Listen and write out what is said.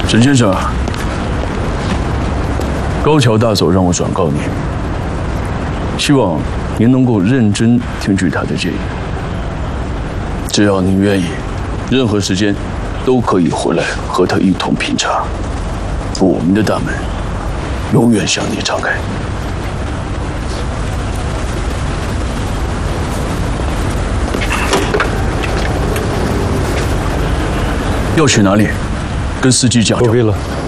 沈先生，高桥大佐让我转告您，希望您能够认真听取他的建议。只要您愿意，任何时间都可以回来和他一同品茶。我们的大门永远向你敞开。要去哪里？跟司机讲就好。 不必了。